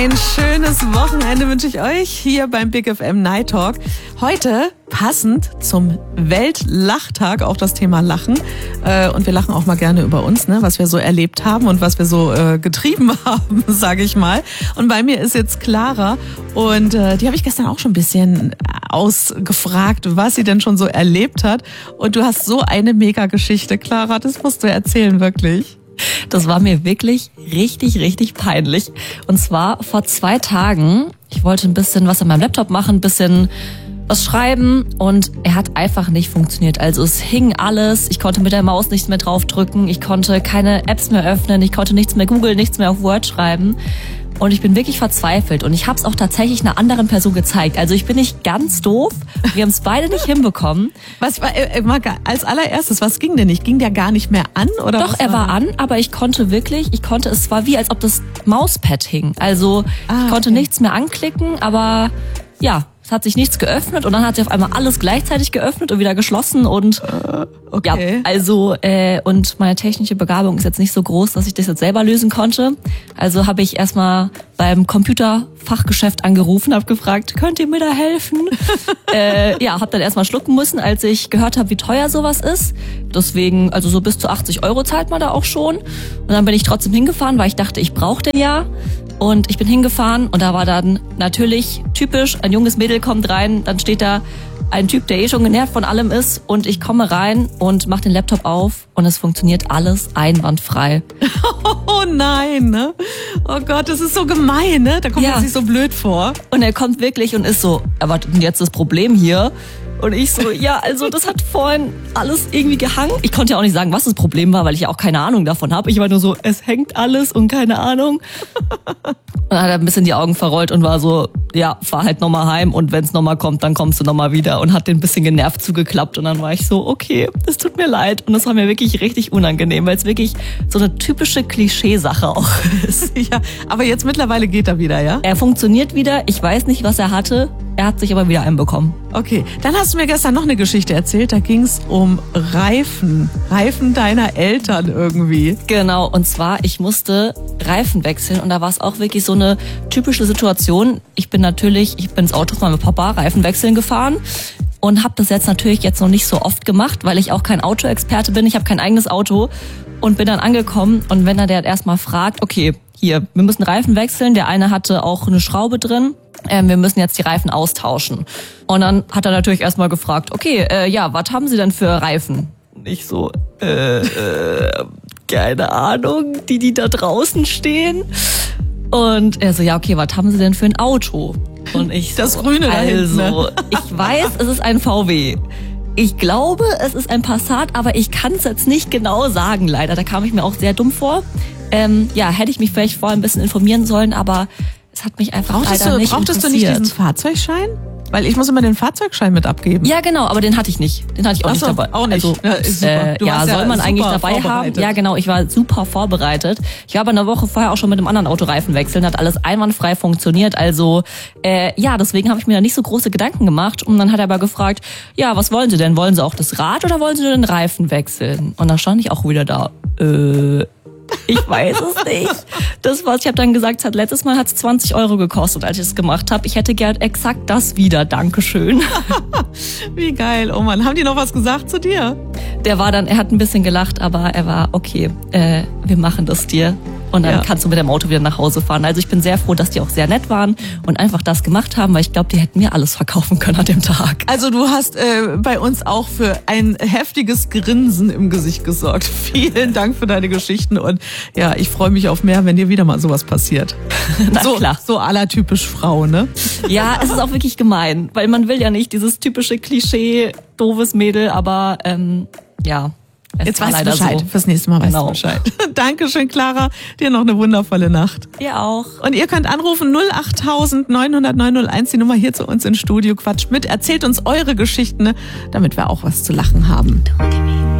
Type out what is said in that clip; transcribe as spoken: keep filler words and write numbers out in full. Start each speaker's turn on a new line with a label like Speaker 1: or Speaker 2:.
Speaker 1: Ein schönes Wochenende wünsche ich euch hier beim Big F M Night Talk. Heute passend zum Weltlachtag auch das Thema Lachen. Und wir lachen auch mal gerne über uns, ne, was wir so erlebt haben und was wir so äh, getrieben haben, sage ich mal. Und bei mir ist jetzt Clara und äh, die habe ich gestern auch schon ein bisschen ausgefragt, was sie denn schon so erlebt hat. Und du hast so eine Mega-Geschichte, Clara, das musst du erzählen, wirklich.
Speaker 2: Das war mir wirklich richtig, richtig peinlich. Und zwar vor zwei Tagen, ich wollte ein bisschen was an meinem Laptop machen, ein bisschen was schreiben und er hat einfach nicht funktioniert. Also es hing alles, ich konnte mit der Maus nichts mehr draufdrücken, ich konnte keine Apps mehr öffnen, ich konnte nichts mehr googeln, nichts mehr auf Word schreiben. Und ich bin wirklich verzweifelt und ich habe es auch tatsächlich einer anderen Person gezeigt. Also ich bin nicht ganz doof, wir haben es beide nicht hinbekommen.
Speaker 1: Was war, äh, Marga, als allererstes, was ging denn nicht? Ging der gar nicht mehr an? Oder
Speaker 2: Doch,
Speaker 1: was
Speaker 2: er war
Speaker 1: war
Speaker 2: an, aber ich konnte wirklich, ich konnte, es war wie, als ob das Mauspad hing. Also
Speaker 1: Ah,
Speaker 2: ich konnte
Speaker 1: okay.
Speaker 2: nichts mehr anklicken, aber ja, es hat sich nichts geöffnet und dann hat sich auf einmal alles gleichzeitig geöffnet und wieder geschlossen und
Speaker 1: Okay.
Speaker 2: ja, also äh, und meine technische Begabung ist jetzt nicht so groß, dass ich das jetzt selber lösen konnte. Also habe ich erstmal beim Computerfachgeschäft angerufen, habe gefragt, könnt ihr mir da helfen? äh, ja, habe dann erstmal schlucken müssen, als ich gehört habe, wie teuer sowas ist. Deswegen, also so bis zu achtzig Euro zahlt man da auch schon. Und dann bin ich trotzdem hingefahren, weil ich dachte, ich brauche den ja. Und ich bin hingefahren und da war dann natürlich typisch, ein junges Mädel kommt rein, dann steht da ein Typ, der eh schon genervt von allem ist und ich komme rein und mache den Laptop auf und es funktioniert alles einwandfrei.
Speaker 1: Oh nein, ne? Oh Gott, das ist so gemein, ne? Da kommt
Speaker 2: Ja.
Speaker 1: man sich so blöd vor.
Speaker 2: Und er kommt wirklich und ist so, aber was ist denn jetzt das Problem hier? Und ich so, ja, also das hat vorhin alles irgendwie gehangen. Ich konnte ja auch nicht sagen, was das Problem war, weil ich ja auch keine Ahnung davon habe. Ich war nur so, es hängt alles und keine Ahnung. Und dann hat er ein bisschen die Augen verrollt und war so, ja, fahr halt nochmal heim und wenn es nochmal kommt, dann kommst du nochmal wieder. Und hat den ein bisschen genervt zugeklappt und dann war ich so, okay, das tut mir leid. Und das war mir wirklich richtig unangenehm, weil es wirklich so eine typische Klischeesache auch ist.
Speaker 1: Ja, aber jetzt mittlerweile geht er wieder, ja?
Speaker 2: Er funktioniert wieder, ich weiß nicht, was er hatte, er hat sich aber wieder einbekommen.
Speaker 1: Okay, dann hast du mir gestern noch eine Geschichte erzählt, da ging es um Reifen. Reifen deiner Eltern irgendwie.
Speaker 2: Genau, und zwar, ich musste Reifen wechseln und da war es auch wirklich so eine typische Situation. Ich bin natürlich, ich bin ins Auto von meinem Papa Reifen wechseln gefahren und habe das jetzt natürlich jetzt noch nicht so oft gemacht, weil ich auch kein Autoexperte bin, ich habe kein eigenes Auto und bin dann angekommen und wenn er der erstmal fragt, okay, hier, wir müssen Reifen wechseln, der eine hatte auch eine Schraube drin, ähm, wir müssen jetzt die Reifen austauschen. Und dann hat er natürlich erstmal gefragt, okay, äh, ja, was haben Sie denn für Reifen? Und ich so, äh, äh, keine Ahnung, die, die da draußen stehen. Und er so, ja, okay, was haben Sie denn für ein Auto? Und ich so,
Speaker 1: Das Grüne da hinten,
Speaker 2: also,
Speaker 1: ne?
Speaker 2: ich weiß, es ist ein V W. Ich glaube, es ist ein Passat, aber ich kann es jetzt nicht genau sagen, leider. Da kam ich mir auch sehr dumm vor. Ähm, ja, hätte ich mich vielleicht vorher ein bisschen informieren sollen, aber es hat mich einfach
Speaker 1: Brauchtest,
Speaker 2: leider
Speaker 1: du,
Speaker 2: nicht
Speaker 1: brauchtest du
Speaker 2: interessiert.
Speaker 1: nicht diesen Fahrzeugschein? Weil ich muss immer den Fahrzeugschein mit abgeben.
Speaker 2: Ja, genau, aber den hatte ich nicht. Den hatte ich auch
Speaker 1: Ach
Speaker 2: nicht
Speaker 1: so,
Speaker 2: dabei.
Speaker 1: auch nicht.
Speaker 2: Also,
Speaker 1: Ja, ist super.
Speaker 2: Äh,
Speaker 1: Du
Speaker 2: ja,
Speaker 1: warst ja
Speaker 2: soll man
Speaker 1: super
Speaker 2: eigentlich dabei haben.
Speaker 1: vorbereitet.
Speaker 2: Ja, genau, ich war super vorbereitet. Ich war aber eine Woche vorher auch schon mit einem anderen Autoreifen wechseln, hat alles einwandfrei funktioniert. Also, äh, ja, deswegen habe ich mir da nicht so große Gedanken gemacht. Und dann hat er aber gefragt, ja, was wollen Sie denn? Wollen Sie auch das Rad oder wollen Sie nur den Reifen wechseln? Und da stand ich auch wieder da. Äh... Ich weiß es nicht. Das was ich habe dann gesagt, hat letztes Mal hat es zwanzig Euro gekostet, als ich es gemacht habe. Ich hätte gern exakt das wieder. Dankeschön.
Speaker 1: Wie geil. Oh Mann, haben die noch was gesagt zu dir?
Speaker 2: Der war dann, er hat ein bisschen gelacht, aber er war okay. Äh, wir machen das dir. Und dann
Speaker 1: Ja.
Speaker 2: kannst du mit dem Auto wieder nach Hause fahren. Also ich bin sehr froh, dass die auch sehr nett waren und einfach das gemacht haben, weil ich glaube, die hätten mir alles verkaufen können an dem Tag.
Speaker 1: Also du hast äh, bei uns auch für ein heftiges Grinsen im Gesicht gesorgt. Vielen Dank für deine Geschichten und ja, ich freue mich auf mehr, wenn dir wieder mal sowas passiert.
Speaker 2: Na
Speaker 1: so,
Speaker 2: klar.
Speaker 1: so allertypisch Frau, ne?
Speaker 2: Ja, es ist auch wirklich gemein, weil man will ja nicht dieses typische Klischee, doofes Mädel, aber ähm, ja. Es
Speaker 1: Jetzt
Speaker 2: war
Speaker 1: weißt du
Speaker 2: leider
Speaker 1: Bescheid.
Speaker 2: so.
Speaker 1: Fürs nächste Mal weißt
Speaker 2: Genau.
Speaker 1: du Bescheid. Dankeschön, Clara. Dir noch eine wundervolle Nacht.
Speaker 2: Ihr auch.
Speaker 1: Und ihr könnt anrufen null acht neun null null neun null eins, die Nummer hier zu uns ins Studio. Quatscht mit, erzählt uns eure Geschichten, ne, damit wir auch was zu lachen haben.
Speaker 3: Don't give me